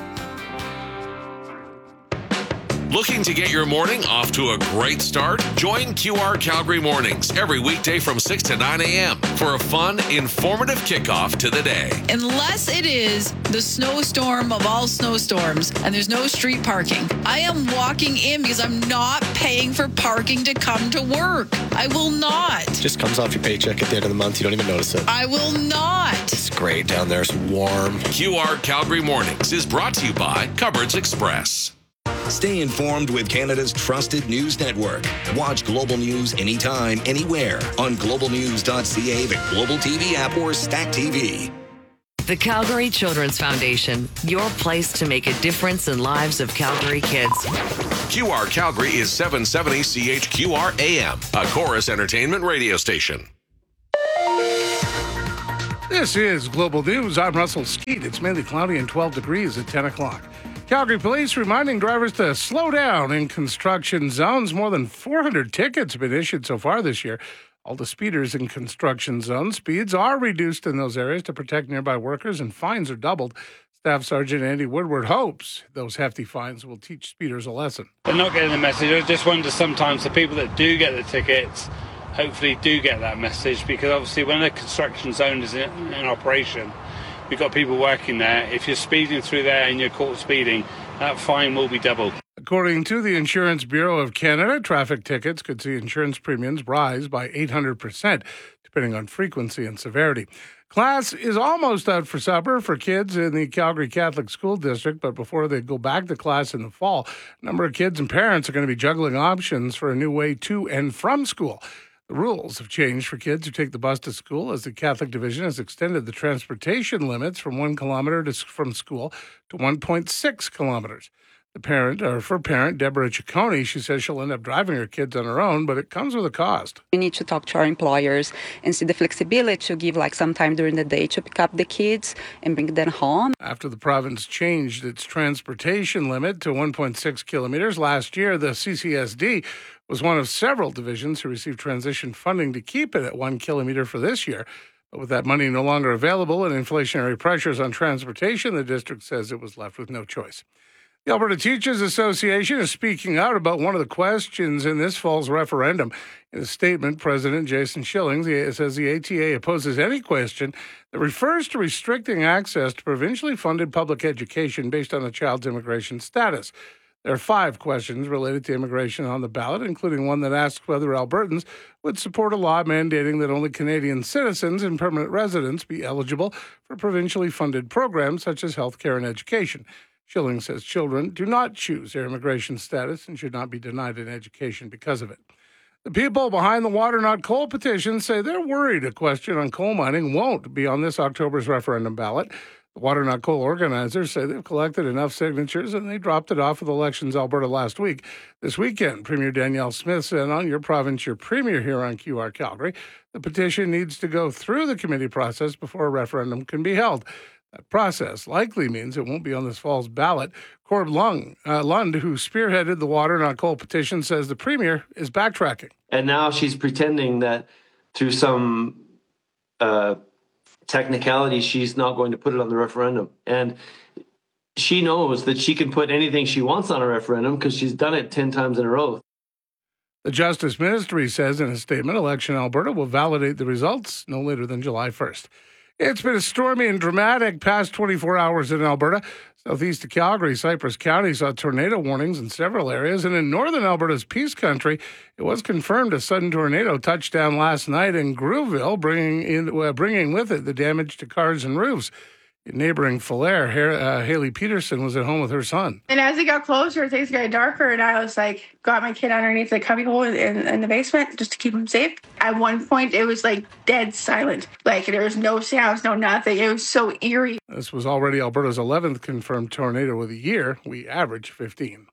Looking to get your morning off to a great start? Join Q R Calgary Mornings every weekday from six to nine a.m. for a fun, informative kickoff to the day. Unless it is the snowstorm of all snowstorms and there's no street parking, I am walking in because I'm not paying for parking to come to work. I will not. Just comes off your paycheck at the end of the month. You don't even notice it. I will not. great down there. It's warm. Q R Calgary Mornings is brought to you by Cupboards Express. Stay informed with Canada's trusted news network. Watch Global News anytime, anywhere on global news dot c a, the Global T V app, or Stack T V. The Calgary Children's Foundation, your place to make a difference in lives of Calgary kids. Q R Calgary is seven seventy C H Q R A M, a Chorus Entertainment radio station. This is Global News. I'm Russell Skeet. It's mainly cloudy and twelve degrees at ten o'clock. Calgary Police reminding drivers to slow down in construction zones. More than four hundred tickets have been issued so far this year. All the speeders in construction zones. Speeds are reduced in those areas to protect nearby workers, and fines are doubled. Staff Sergeant Andy Woodward hopes those hefty fines will teach speeders a lesson. They're not getting the message. I just wonder sometimes the people that do get the tickets hopefully do get that message, because obviously when a construction zone is in, in operation, we've got people working there. If you're speeding through there and you're caught speeding, that fine will be doubled. According to the Insurance Bureau of Canada, traffic tickets could see insurance premiums rise by eight hundred percent, depending on frequency and severity. Class is almost out for supper for kids in the Calgary Catholic School District, but before they go back to class in the fall, a number of kids and parents are going to be juggling options for a new way to and from school. The rules have changed for kids who take the bus to school, as the Catholic Division has extended the transportation limits from one kilometer to, from school to one point six kilometers. The parent, or for parent, Deborah Ciccone, she says she'll end up driving her kids on her own, but it comes with a cost. We need to talk to our employers and see the flexibility to give like some time during the day to pick up the kids and bring them home. After the province changed its transportation limit to one point six kilometers last year, the C C S D was one of several divisions who received transition funding to keep it at one kilometer for this year. But with that money no longer available and inflationary pressures on transportation, the district says it was left with no choice. The Alberta Teachers Association is speaking out about one of the questions in this fall's referendum. In a statement, President Jason Schilling says the A T A opposes any question that refers to restricting access to provincially funded public education based on a child's immigration status. There are five questions related to immigration on the ballot, including one that asks whether Albertans would support a law mandating that only Canadian citizens and permanent residents be eligible for provincially funded programs such as health care and education. Schilling says children do not choose their immigration status and should not be denied an education because of it. The people behind the Water Not Coal petition say they're worried a question on coal mining won't be on this October's referendum ballot. The Water Not Coal organizers say they've collected enough signatures and they dropped it off with Elections Alberta last week. This weekend, Premier Danielle Smith said on Your Province, Your Premier here on Q R Calgary, the petition needs to go through the committee process before a referendum can be held. That process likely means it won't be on this fall's ballot. Corb Lung, uh, Lund, who spearheaded the Water Not Coal petition, says the Premier is backtracking. And now she's pretending that through some uh, technicality, she's not going to put it on the referendum. And she knows that she can put anything she wants on a referendum because she's done it ten times in a row. The Justice Ministry says in a statement, Election Alberta will validate the results no later than July first. It's been a stormy and dramatic past twenty-four hours in Alberta. Southeast of Calgary, Cypress County saw tornado warnings in several areas. And in northern Alberta's Peace Country, it was confirmed a sudden tornado touched down last night in Grooville, bringing, in, uh, bringing with it the damage to cars and roofs. In neighboring Falher, uh, Haley Peterson was at home with her son. And as it got closer, things got darker, and I was like, got my kid underneath the cubbyhole in, in the basement just to keep him safe. At one point, it was like dead silent. Like there was no sounds, no nothing. It was so eerie. This was already Alberta's eleventh confirmed tornado of the year. We averaged fifteen.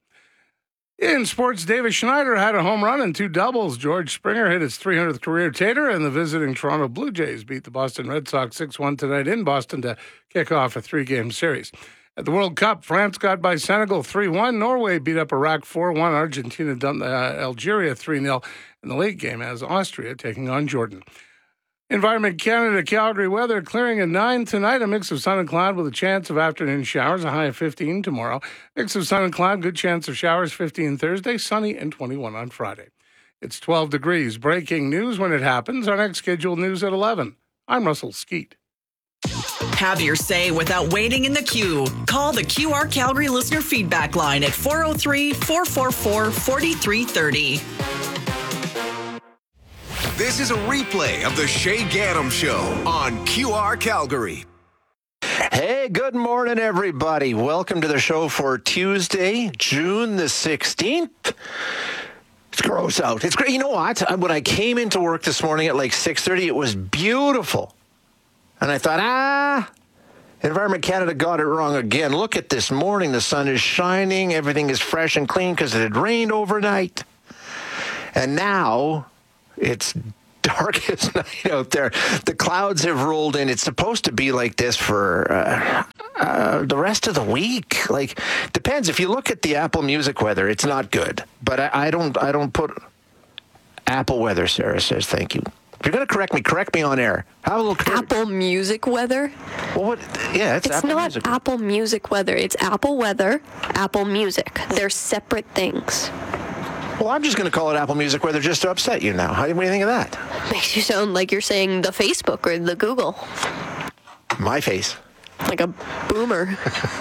In sports, Davis Schneider had a home run and two doubles. George Springer hit his three hundredth career tater, and the visiting Toronto Blue Jays beat the Boston Red Sox six one tonight in Boston to kick off a three-game series. At the World Cup, France got by Senegal three one. Norway beat up Iraq four one. Argentina dumped uh, Algeria three nil in the late game as Austria taking on Jordan. Environment Canada, Calgary weather, clearing at nine tonight, a mix of sun and cloud with a chance of afternoon showers, a high of fifteen tomorrow. Mix of sun and cloud, good chance of showers, fifteen Thursday, sunny and twenty-one on Friday. It's twelve degrees. Breaking news when it happens. Our next scheduled news at eleven. I'm Russell Skeet. Have your say without waiting in the queue. Call the Q R Calgary listener feedback line at four oh three, four four four, four three three oh. This is a replay of the Shay Gaddam Show on Q R Calgary. Hey, good morning, everybody. Welcome to the show for Tuesday, June the sixteenth. It's gross out. It's great. You know what? When I came into work this morning at like six thirty, it was beautiful. And I thought, ah, Environment Canada got it wrong again. Look at this morning. The sun is shining. Everything is fresh and clean because it had rained overnight. And now it's dark as night out there. The clouds have rolled in. It's supposed to be like this for uh, uh, the rest of the week. Like, depends. If you look at the Apple Music weather, it's not good. But I, I don't. I don't put Apple weather. Sarah says, "Thank you." If you're going to correct me, correct me on air. Have a little Apple Music weather? Well, what? Yeah, it's, it's Apple not Music. Apple Music weather. It's Apple weather, Apple Music. They're separate things. Well, I'm just going to call it Apple Music weather just to upset you now. How, what do you think of that? Makes you sound like you're saying the Facebook or the Google. My face. Like a boomer.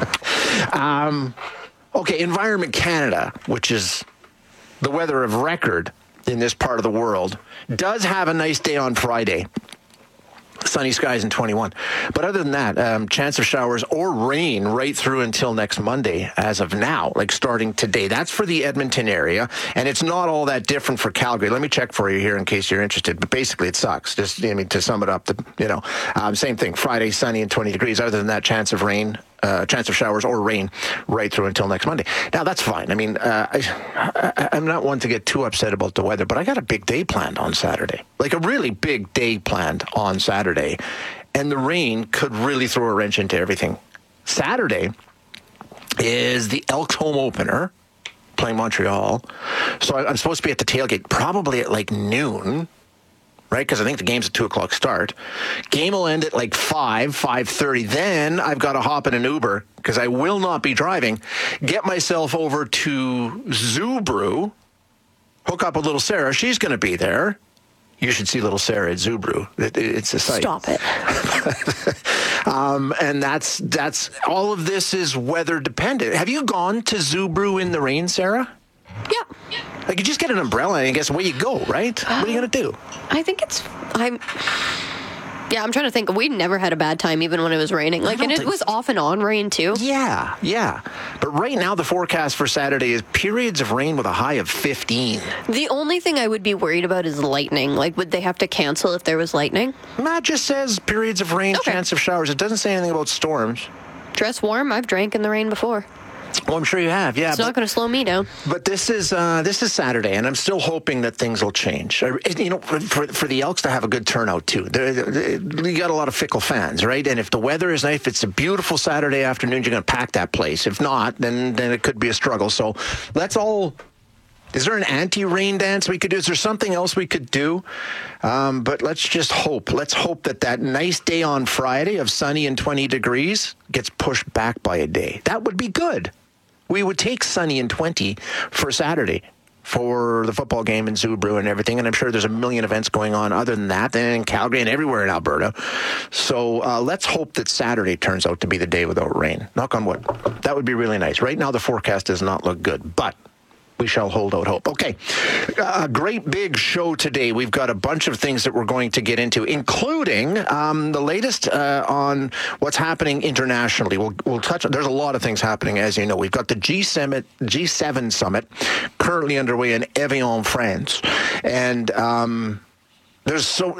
um, okay, Environment Canada, which is the weather of record in this part of the world, does have a nice day on Friday. Sunny skies and twenty-one. But other than that, um, chance of showers or rain right through until next Monday as of now, like starting today. That's for the Edmonton area, and it's not all that different for Calgary. Let me check for you here in case you're interested. But basically, it sucks. Just, I mean, to sum it up, the, you know, um, same thing. Friday, sunny and twenty degrees. Other than that, chance of rain. Uh, chance of showers or rain right through until next Monday. Now, that's fine. I mean, uh, I, I, I'm not one to get too upset about the weather, but I got a big day planned on Saturday. Like a really big day planned on Saturday. And the rain could really throw a wrench into everything. Saturday is the Elks home opener, playing Montreal. So I, I'm supposed to be at the tailgate probably at like noon. Right, because I think the game's at two o'clock start. Game will end at like five, five thirty. Then I've got to hop in an Uber because I will not be driving. Get myself over to Zubru. Hook up with little Sarah. She's going to be there. You should see little Sarah at Zubru. It, it, it's a sight. Stop it. um, and that's that's all of this is weather dependent. Have you gone to Zubru in the rain, Sarah? Yeah. Like, you just get an umbrella and I guess away you go, right? Uh, what are you going to do? I think it's... I'm... Yeah, I'm trying to think. We never had a bad time even when it was raining. Like, and it was off and on rain, too. Yeah, yeah. But right now, the forecast for Saturday is periods of rain with a high of fifteen. The only thing I would be worried about is lightning. Like, would they have to cancel if there was lightning? That just says periods of rain, okay. Chance of showers. It doesn't say anything about storms. Dress warm. I've drank in the rain before. Well, I'm sure you have, yeah. It's but, not going to slow me down. But this is uh, this is Saturday, and I'm still hoping that things will change. You know, for for the Elks to have a good turnout, too. They're, they're, you got a lot of fickle fans, right? And if the weather is nice, if it's a beautiful Saturday afternoon, you're going to pack that place. If not, then, then it could be a struggle. So let's all... Is there an anti-rain dance we could do? Is there something else we could do? Um, but let's just hope. Let's hope that that nice day on Friday of sunny and twenty degrees gets pushed back by a day. That would be good. We would take sunny and twenty for Saturday for the football game in Zubru and everything. And I'm sure there's a million events going on other than that, and in Calgary and everywhere in Alberta. So uh, let's hope that Saturday turns out to be the day without rain. Knock on wood. That would be really nice. Right now, the forecast does not look good, but we shall hold out hope. Okay, a great big show today. We've got a bunch of things that we're going to get into, including um, the latest uh, on what's happening internationally. We'll, we'll touch on, there's a lot of things happening, as you know. We've got the G seven, G seven summit currently underway in Evian, France. And... Um, There's so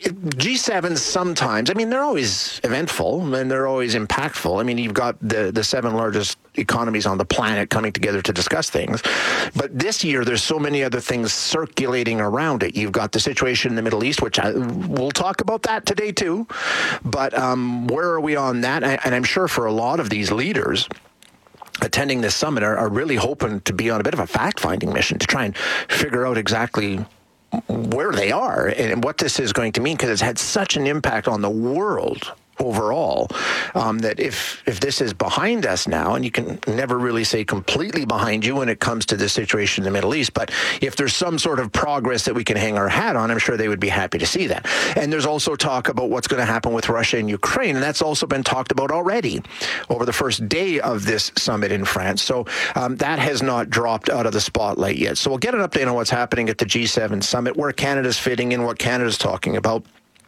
G seven sometimes. I mean, they're always eventful and they're always impactful. I mean, you've got the the seven largest economies on the planet coming together to discuss things. But this year, there's so many other things circulating around it. You've got the situation in the Middle East, which I, we'll talk about that today too. But um, where are we on that? And I'm sure for a lot of these leaders attending this summit are, are really hoping to be on a bit of a fact-finding mission to try and figure out exactly where they are and what this is going to mean, because it's had such an impact on the world overall, um, that if if this is behind us now, and you can never really say completely behind you when it comes to this situation in the Middle East, but if there's some sort of progress that we can hang our hat on, I'm sure they would be happy to see that. And there's also talk about what's going to happen with Russia and Ukraine, and that's also been talked about already over the first day of this summit in France. So um, that has not dropped out of the spotlight yet. So we'll get an update on what's happening at the G seven summit, where Canada's fitting in, what Canada's talking about.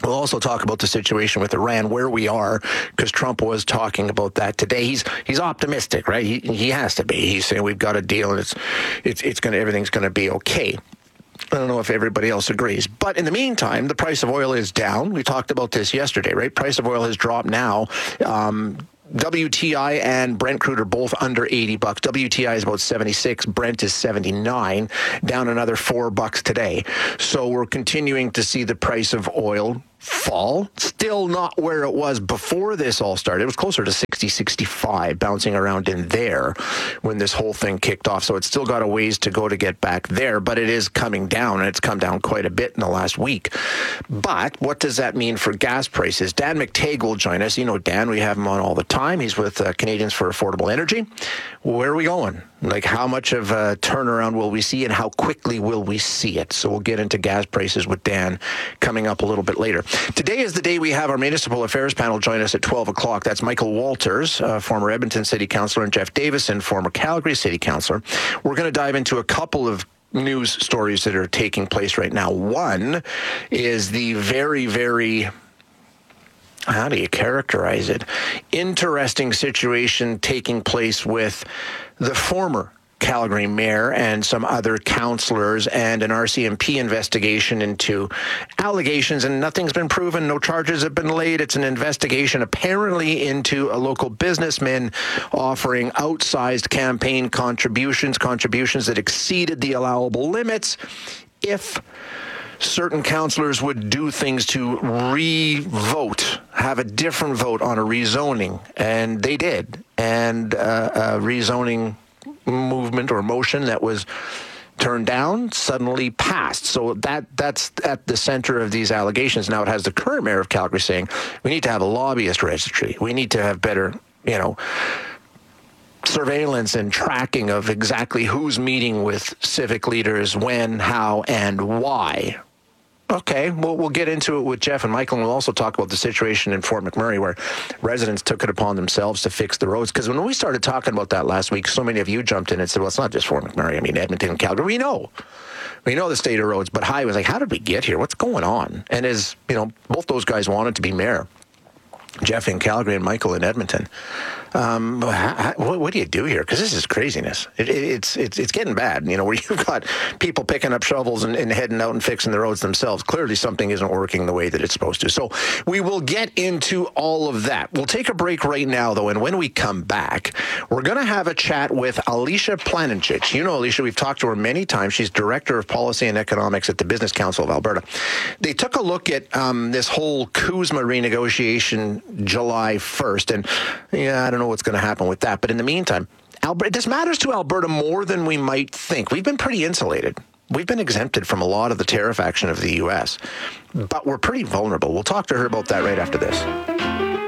We'll also talk about the situation with Iran, where we are, because Trump was talking about that today. He's he's optimistic, right? He he has to be. He's saying we've got a deal and it's it's it's gonna everything's gonna be okay. I don't know if everybody else agrees. But in the meantime, the price of oil is down. We talked about this yesterday, right? Price of oil has dropped now. Um, W T I and Brent crude are both under eighty bucks. W T I is about seventy-six. Brent is seventy-nine, down another four bucks today. So we're continuing to see the price of oil fall. Still not where it was before this all started. It was closer to sixty, sixty-five, bouncing around in there when this whole thing kicked off. So it's still got a ways to go to get back there, but it is coming down, and it's come down quite a bit in the last week. But what does that mean for gas prices? Dan McTague will join us. You know Dan, we have him on all the time. He's with uh, Canadians for Affordable Energy. Where are we going? Like, how much of a turnaround will we see, and how quickly will we see it? So we'll get into gas prices with Dan coming up a little bit later. Today is the day we have our Municipal Affairs panel join us at twelve o'clock. That's Michael Walters, uh, former Edmonton City Councillor, and Jeff Davison, former Calgary City Councillor. We're going to dive into a couple of news stories that are taking place right now. One is the very, very... how do you characterize it? Interesting situation taking place with the former Calgary mayor and some other councillors, and an R C M P investigation into allegations, and nothing's been proven. No charges have been laid. It's an investigation apparently into a local businessman offering outsized campaign contributions, contributions that exceeded the allowable limits if certain councillors would do things to re-vote, have a different vote on a rezoning, and they did. And uh, a rezoning movement or motion that was turned down suddenly passed. So that that's at the center of these allegations. Now it has the current mayor of Calgary saying we need to have a lobbyist registry. We need to have better, you know, surveillance and tracking of exactly who's meeting with civic leaders, when, how, and why. Okay, well, we'll get into it with Jeff and Michael, and we'll also talk about the situation in Fort McMurray where residents took it upon themselves to fix the roads. Because when we started talking about that last week, so many of you jumped in and said, well, it's not just Fort McMurray. I mean, Edmonton and Calgary, we know. We know the state of roads, but High was like, how did we get here? What's going on? And as, you know, both those guys wanted to be mayor, Jeff in Calgary and Michael in Edmonton. Um, what, what do you do here? Because this is craziness. It, it, it's it's it's getting bad. You know, where you've got people picking up shovels and, and heading out and fixing the roads themselves. Clearly, something isn't working the way that it's supposed to. So we will get into all of that. We'll take a break right now, though, and when we come back, we're going to have a chat with Alicia Planinchich. You know, Alicia, we've talked to her many times. She's Director of Policy and Economics at the Business Council of Alberta. They took a look at um, this whole CUSMA renegotiation July first, and yeah, I don't know what's going to happen with that. But in the meantime, Alberta, this matters to Alberta more than we might think. We've been pretty insulated. We've been exempted from a lot of the tariff action of the U S, but we're pretty vulnerable. We'll talk to her about that right after this.